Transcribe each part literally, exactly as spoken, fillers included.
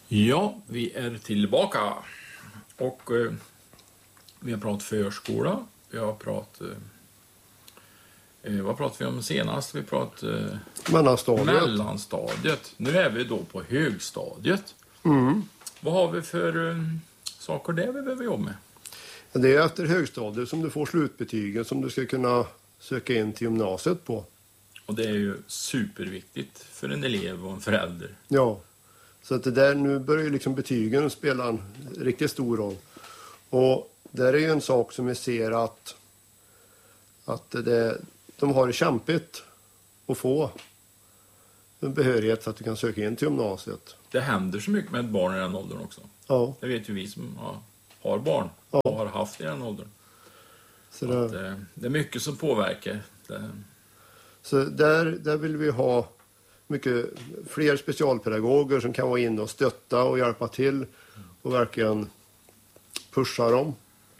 Ja, vi är tillbaka. Och eh, vi har pratat förskola. Vi har pratat... Eh, vad pratade vi om senast? Vi pratade... Eh, mellanstadiet. mellanstadiet. Nu är vi då på högstadiet. Mm. Vad har vi för eh, saker där vi behöver jobba med? Det är efter högstadiet som du får slutbetygen som du ska kunna söka in till gymnasiet på. Och det är ju superviktigt för en elev och en förälder. Ja, så att det där, nu börjar ju liksom betygen spela en riktigt stor roll. Och där är ju en sak som vi ser att, att det, de har det kämpigt att få en behörighet så att du kan söka in till gymnasiet. Det händer så mycket med ett barn i den åldern också. Ja. Det vet ju vi som har, har barn Ja. och har haft i den åldern. Så det, Att, eh, det är mycket som påverkar. Det, så där, där vill vi ha mycket fler specialpedagoger som kan vara inne och stötta och hjälpa till och verkligen pusha dem.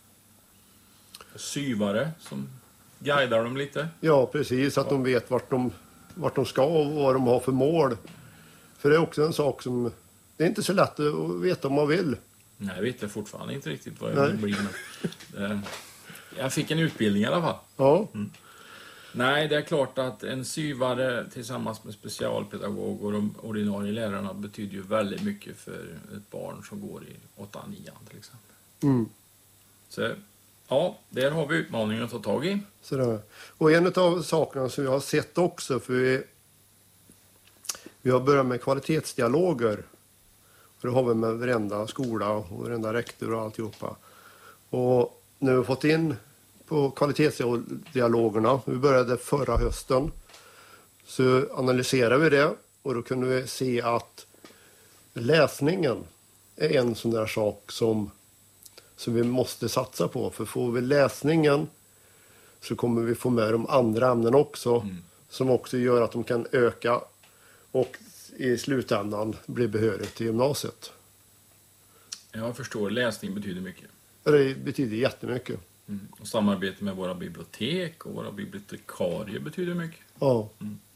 syvare som guidar dem lite. Ja, precis. Att Ja. de vet vart de, vart de ska och vad de har för mål. För det är också en sak som... Det är inte så lätt att veta om man vill. Nej, jag vet fortfarande inte riktigt vad jag Nej. vill bli. Men, eh, jag fick en utbildning i alla fall. Ja, Nej, det är klart att en syvare tillsammans med specialpedagog och de ordinarie lärarna betyder ju väldigt mycket för ett barn som går i åtta nian till exempel. mm. Så ja, där har vi utmaningen att ta tag i. Så det. Och en av sakerna som vi har sett också, för vi, vi har börjat med kvalitetsdialoger. Och det har vi med varenda skola och varenda rektor och alltihopa. Och nu har vi fått in på kvalitetsdialogerna, vi började förra hösten, så analyserar vi det och då kunde vi se att läsningen är en sån där sak som, som vi måste satsa på. För får vi läsningen så kommer vi få med de andra ämnen också, Mm. som också gör att de kan öka och i slutändan bli behörig till gymnasiet. Jag förstår, läsning betyder mycket. Det betyder jättemycket. Mm. Och samarbete med våra bibliotek och våra bibliotekarier betyder mycket. Ja.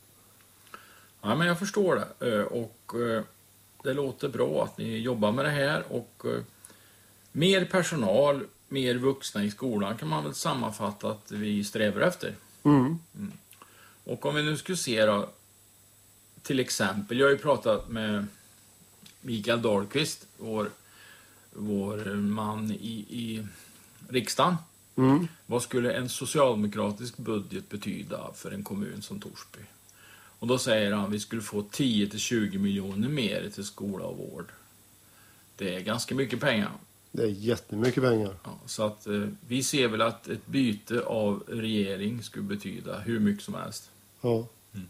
Ja, men jag förstår det. Eh, Och eh, det låter bra att ni jobbar med det här. Och eh, mer personal, mer vuxna i skolan kan man väl sammanfatta att vi strävar efter. Mm. Och om vi nu skulle se då, till exempel, jag har ju pratat med Mikael Dahlqvist, vår, vår man i, i riksdagen. Mm. Vad skulle en socialdemokratisk budget betyda för en kommun som Torsby? Och då säger han att vi skulle få tio till tjugo miljoner mer till skola och vård. Det är ganska mycket pengar. Det är jättemycket pengar. Ja, så att eh, vi ser väl att ett byte av regering skulle betyda hur mycket som helst. Ja.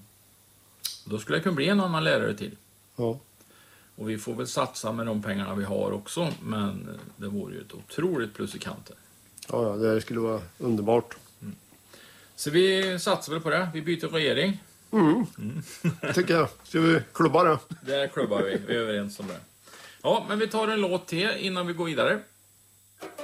Då skulle det kunna bli en annan lärare till. Ja. Och vi får väl satsa med de pengarna vi har också. Men det vore ju ett otroligt plus i kanten. Ja, ja, det skulle vara underbart. Så vi satsar väl på det. Vi byter regering. Mm. Tycker jag. Ska vi klubba det? Där klubbar vi. Vi är överens om det. Ja, men vi tar en låt till innan vi går vidare.